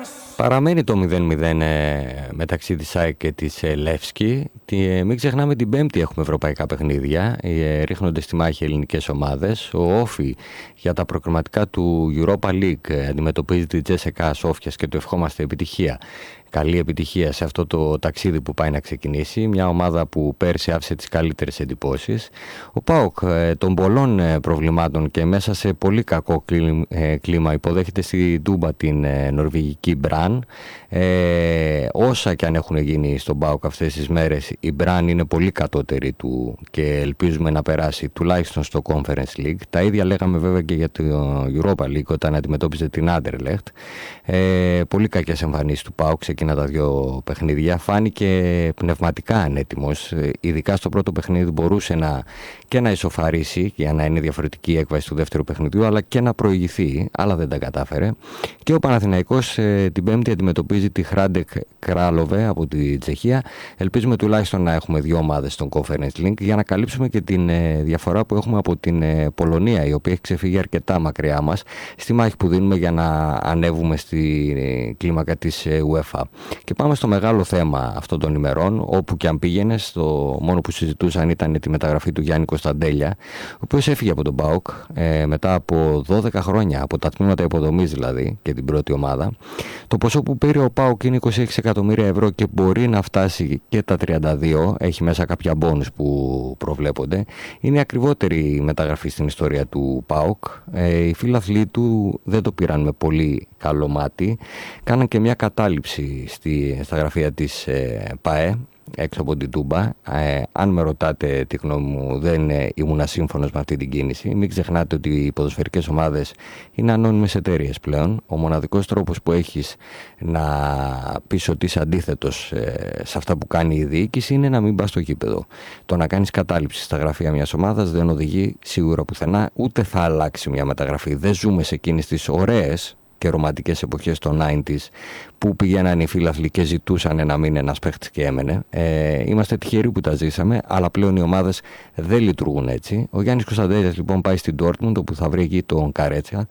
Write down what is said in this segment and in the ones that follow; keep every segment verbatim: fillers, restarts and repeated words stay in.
Παραμένει το μηδέν μηδέν μεταξύ της ΑΕΚ και της Λεύσκη. Μην ξεχνάμε την Πέμπτη έχουμε ευρωπαϊκά παιχνίδια. Ρίχνονται στη μάχη ελληνικές ομάδες. Ο Όφι για τα προκριματικά του Europa League αντιμετωπίζει τη Τζέσσεκα Σόφιας και του ευχόμαστε επιτυχία. Καλή επιτυχία σε αυτό το ταξίδι που πάει να ξεκινήσει. Μια ομάδα που πέρσι άφησε τις καλύτερες εντυπώσεις. Ο ΠΑΟΚ των πολλών προβλημάτων και μέσα σε πολύ κακό κλίμα υποδέχεται στη Τούμπα την νορβηγική Μπραν. Ε, όσα και αν έχουν γίνει στον ΠΑΟΚ αυτές τις μέρες, η Μπραν είναι πολύ κατώτερη του και ελπίζουμε να περάσει τουλάχιστον στο Conference League. Τα ίδια λέγαμε βέβαια και για το Europa League όταν αντιμετώπιζε την Anderlecht. Ε, πολύ κακές εμφανίσεις του ΠΑΟΚ εκείνα τα δύο παιχνίδια. Φάνηκε πνευματικά ανέτοιμος. Ειδικά στο πρώτο παιχνίδι μπορούσε να, και να ισοφαρίσει για να είναι διαφορετική η έκβαση του δεύτερου παιχνιδιού, αλλά και να προηγηθεί, αλλά δεν τα κατάφερε. Και ο Παναθηναϊκός ε, την Πέμπτη αντιμετωπίζει τη Χράντεκ Κράλοβε από τη Τσεχία. Ελπίζουμε τουλάχιστον να έχουμε δύο ομάδες στον Conference League για να καλύψουμε και την ε, διαφορά που έχουμε από την ε, Πολωνία, η οποία έχει ξεφύγει αρκετά μακριά μας στη μάχη που δίνουμε για να ανέβουμε στη ε, κλίμακα της ε, UEFA. Και πάμε στο μεγάλο θέμα αυτών των ημερών, όπου και αν πήγαινε, το μόνο που συζητούσαν ήταν τη μεταγραφή του Γιάννη Κωνσταντέλια, ο οποίος έφυγε από τον ΠΑΟΚ ε, μετά από δώδεκα χρόνια, από τα τμήματα υποδομής δηλαδή και την πρώτη ομάδα. Το ποσό που πήρε ο ΠΑΟΚ είναι είκοσι έξι εκατομμύρια ευρώ και μπορεί να φτάσει και τα τριάντα δύο, έχει μέσα κάποια μπόνους που προβλέπονται. Είναι η ακριβότερη μεταγραφή στην ιστορία του ΠΑΟΚ. Ε, οι φίλαθλοι του δεν το πήραν με πολύ καλό μάτι. Κάναν και μια κατάληψη στη, στα γραφεία της ε, ΠΑΕ έξω από την Τούμπα. Ε, αν με ρωτάτε τη γνώμη μου, δεν ε, ήμουν σύμφωνος με αυτή την κίνηση. Μην ξεχνάτε ότι οι ποδοσφαιρικές ομάδες είναι ανώνυμες εταιρείες πλέον. Ο μοναδικός τρόπος που έχεις να πεις ότι είσαι αντίθετος ε, σε αυτά που κάνει η διοίκηση είναι να μην πας στο γήπεδο. Το να κάνεις κατάληψη στα γραφεία μιας ομάδας δεν οδηγεί σίγουρα πουθενά, ούτε θα αλλάξει μια μεταγραφή. Δεν ζούμε σε εκείνες τις ωραίες και ρομαντικές εποχές των ενενήντα που πηγαίναν οι φίλαθλοι και ζητούσαν να μείνει ένας παίχτης και έμενε. Ε, είμαστε τυχεροί που τα ζήσαμε, αλλά πλέον οι ομάδες δεν λειτουργούν έτσι. Ο Γιάννης Κωνσταντέλιας λοιπόν πάει στην Ντόρτμουντ, όπου θα βρει εκεί τον Καρέτσα.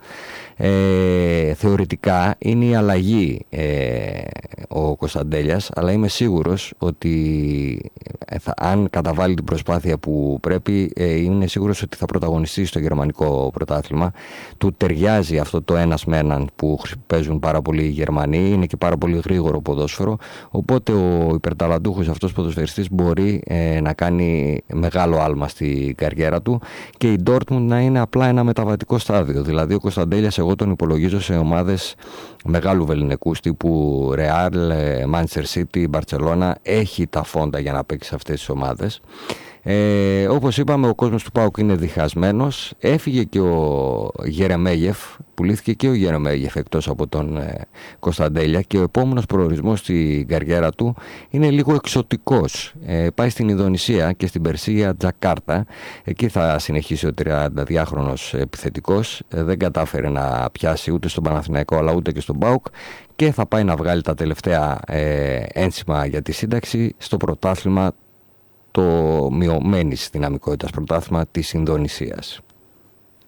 Ε, θεωρητικά είναι η αλλαγή ε, ο Κωνσταντέλιας, αλλά είμαι σίγουρος ότι θα, αν καταβάλει την προσπάθεια που πρέπει, ε, είναι σίγουρος ότι θα πρωταγωνιστεί στο γερμανικό πρωτάθλημα. Του ταιριάζει αυτό το ένας με έναν που παίζουν πάρα πολλοί οι Γερμανοί, είναι και πάρα πολύ γρήγορο ποδόσφαιρο, οπότε ο υπερταλαντούχος αυτός ποδοσφαιριστής μπορεί ε, να κάνει μεγάλο άλμα στην καριέρα του και η Dortmund να είναι απλά ένα μεταβατικό στάδιο. Δηλαδή ο Κωνσταντέλιας εγώ τον υπολογίζω σε ομάδες μεγάλου βεληνικούς τύπου Real, Manchester City, Barcelona. Έχει τα φόντα για να παίξει σε αυτές τις ομάδες. Ε, όπως είπαμε, ο κόσμος του ΠΑΟΚ είναι διχασμένος. Έφυγε και ο Γερεμέγεφ, πουλήθηκε και ο Γερεμέγεφ εκτός από τον ε, Κωνσταντέλια, και ο επόμενος προορισμός στην καριέρα του είναι λίγο εξωτικός. Ε, πάει στην Ινδονησία και στην Περσία Τζακάρτα. Εκεί θα συνεχίσει ο τριανταδυάχρονος επιθετικός. Ε, δεν κατάφερε να πιάσει ούτε στον Παναθηναϊκό αλλά ούτε και στον ΠΑΟΚ, και θα πάει να βγάλει τα τελευταία ε, ένσημα για τη σύνταξη στο πρωτάθλημα, το μειωμένης δυναμικότητας πρωτάθλημα της Ινδονησίας.